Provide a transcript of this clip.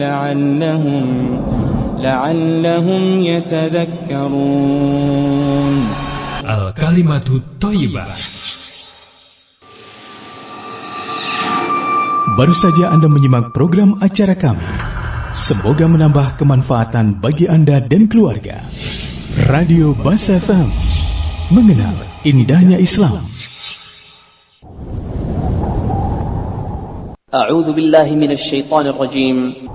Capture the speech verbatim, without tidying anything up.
لعلهم لعلهم يتذكرون. Al-Kalimatut Thayyibah. Baru saja Anda menyimak program acara kami. Semoga menambah kemanfaatan bagi Anda dan keluarga. Radio Bas F M, mengenal indahnya Islam. A'udzu billahi minasy syaithanir rajim.